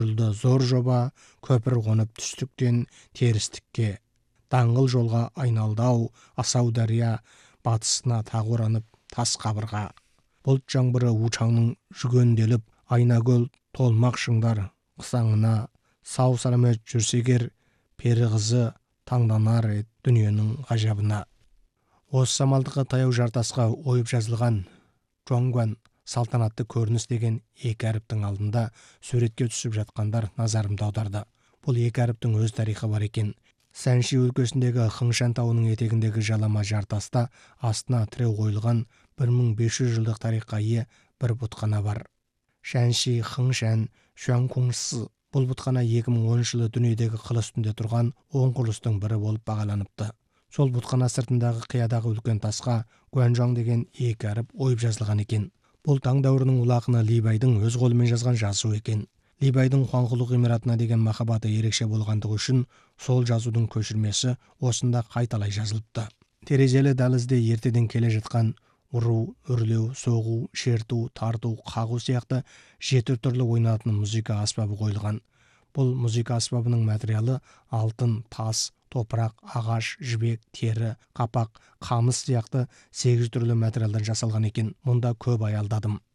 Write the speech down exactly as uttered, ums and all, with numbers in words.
Жылды зор жоба, көпір қонып түстіктен терістікке. Даңғыл жолға айналды-ау, асау дария, батысына тағы оранып тас қабырға. Бұлт жаңбыры учаңның жүгенделіп, айнакөл толмақ шыңдар қысаңына. Сау саламет жүрсегер, пері қызы таңданар ед дүниенің ғажабына. Осы самалдыққа таяу жартасқа ойып жазылған жоңгуан салтанатты көрініс деген екі әріптің алдында суретке түсіп жатқандар назарымды аударды. Бұл екі әріптің өз тарихы бар екен. Сәнши өлкесіндегі Хыңшан тауының етегіндегі жалама жартаста астына тіреу қойылған бір мың бес жүз жылдық тарихқа ие бір бұтхана бар. Шәнши Хыңшан Шуанкунсы. Бұл бұтхана екі мың оныншы жылы дүниедегі қыл үстінде тұрған он құбылыстың бірі болып бағаланыпты. Сол бұтхана сыртындағы қиядағы үлкен тасқа Гуанжоң деген екі әріп ойып жазылған екен. Бұл таң дәуірінің ұлы ақыны Либайдың өз қолымен жазған жазу екен. Либайдың Хуанхұлы ғимаратына деген махаббаты ерекше болғандығы үшін сол жазудың көшірмесі осында қайталай жазылыпты. Терезелі дәлізде ертеден келе жатқан ұру, үрлеу, соғу, шерту, тарту, қағу сияқты жеті түрлі ойнатын музыка аспабы қойылған. Бұл музыка аспабының материалы алтын, тас, топырақ, ағаш, жібек, тері, қапақ, қамыс сияқты сегіз түрлі материалдан жасалған екен. Мұнда көп аялдадым.